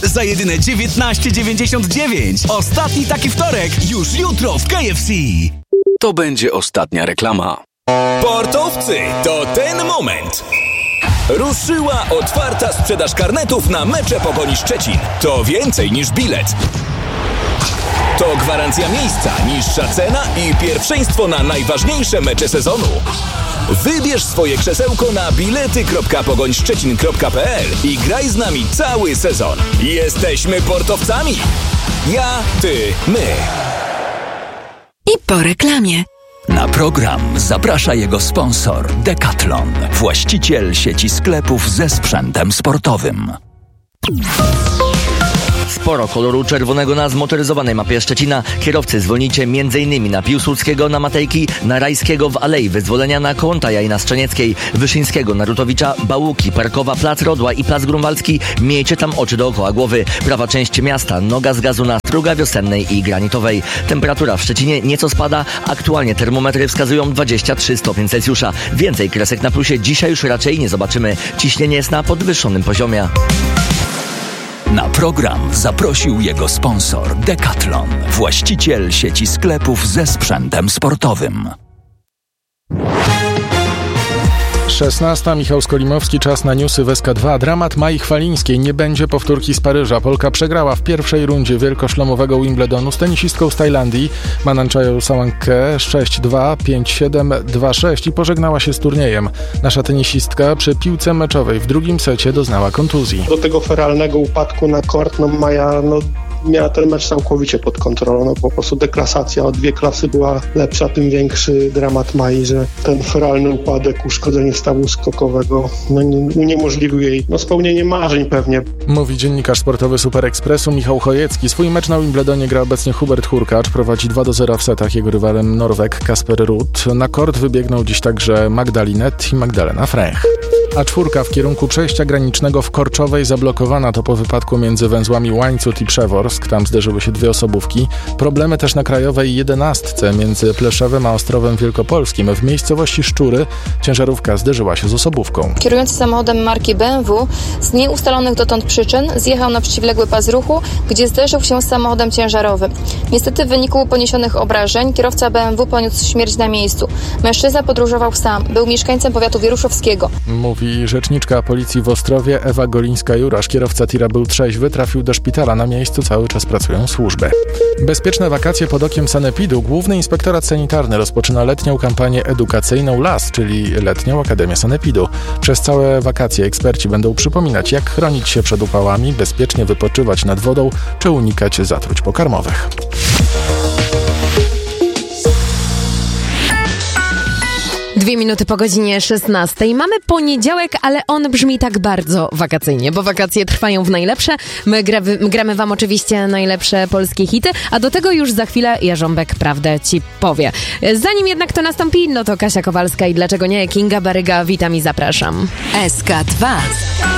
Za jedyne 19,99. Ostatni taki wtorek już jutro w KFC. To będzie ostatnia reklama. Sportowcy, to ten moment. Ruszyła otwarta sprzedaż karnetów na mecze Pogoni Szczecin. To więcej niż bilet. To gwarancja miejsca, niższa cena i pierwszeństwo na najważniejsze mecze sezonu. Wybierz swoje krzesełko na bilety.pogońszczecin.pl i graj z nami cały sezon. Jesteśmy portowcami. Ja, ty, my. I po reklamie. Na program zaprasza jego sponsor Decathlon, właściciel sieci sklepów ze sprzętem sportowym. Sporo koloru czerwonego na zmotoryzowanej mapie Szczecina. Kierowcy zwolnicie m.in. na Piłsudskiego, na Matejki, na Rajskiego w Alei Wyzwolenia, na Kołątaja i na Strzenieckiej, Wyszyńskiego, na Rutowicza, Bałuki, Parkowa, Plac Rodła i Plac Grunwaldzki. Miejcie tam oczy dookoła głowy. Prawa część miasta, noga z gazu na Struga Wiosennej i Granitowej. Temperatura w Szczecinie nieco spada. Aktualnie termometry wskazują 23 stopnie Celsjusza. Więcej kresek na plusie dzisiaj już raczej nie zobaczymy. Ciśnienie jest na podwyższonym poziomie. Na program zaprosił jego sponsor Decathlon, właściciel sieci sklepów ze sprzętem sportowym. 16. Michał Skolimowski, czas na newsy w SK2. Dramat Mai Chwalińskiej. Nie będzie powtórki z Paryża. Polka przegrała w pierwszej rundzie wielkoszlemowego Wimbledonu z tenisistką z Tajlandii Mananchają Sawankę 6-2, 5-7, 2-6 i pożegnała się z turniejem. Nasza tenisistka przy piłce meczowej w drugim secie doznała kontuzji. Do tego feralnego upadku na kort Maja miała ten mecz całkowicie pod kontrolą. Po prostu deklasacja o 2 klasy była lepsza, tym większy dramat Mai, że ten feralny upadek, uszkodzenie stawu skokowego uniemożliwił jej spełnienie marzeń pewnie. Mówi dziennikarz sportowy Super Expressu Michał Chojecki. Swój mecz na Wimbledonie gra obecnie Hubert Hurkacz. Prowadzi 2-0 w setach. Jego rywalem Norweg Kasper Ruud. Na kort wybiegną dziś także Magdalinet i Magdalena Frech. A4 w kierunku przejścia granicznego w Korczowej zablokowana to po wypadku między węzłami Łańcut i Przeworsk. Tam zderzyły się 2 osobówki. Problemy też na Krajowej 11 między Pleszewem a Ostrowem Wielkopolskim. W miejscowości Szczury ciężarówka zderzyła się z osobówką. Kierujący samochodem marki BMW z nieustalonych dotąd przyczyn zjechał na przeciwległy pas ruchu, gdzie zderzył się z samochodem ciężarowym. Niestety w wyniku poniesionych obrażeń kierowca BMW poniósł śmierć na miejscu. Mężczyzna podróżował sam. Był mieszkańcem powiatu wieruszowskiego. Mówi rzeczniczka policji w Ostrowie Ewa Golińska-Jurasz. Kierowca tira był trzeźwy, trafił do szpitala. Na miejscu cały czas pracują służby. Bezpieczne wakacje pod okiem sanepidu. Główny Inspektorat Sanitarny rozpoczyna letnią kampanię edukacyjną LAS, czyli Letnią Akademię Sanepidu. Przez całe wakacje eksperci będą przypominać, jak chronić się przed upałami, bezpiecznie wypoczywać nad wodą, czy unikać zatruć pokarmowych. Dwie minuty po godzinie 16. Mamy poniedziałek, ale on brzmi tak bardzo wakacyjnie, bo wakacje trwają w najlepsze. My gramy wam oczywiście najlepsze polskie hity, a do tego już za chwilę Jarząbek prawdę ci powie. Zanim jednak to nastąpi, no to Kasia Kowalska i dlaczego nie, Kinga Baryga, witam i zapraszam. SK2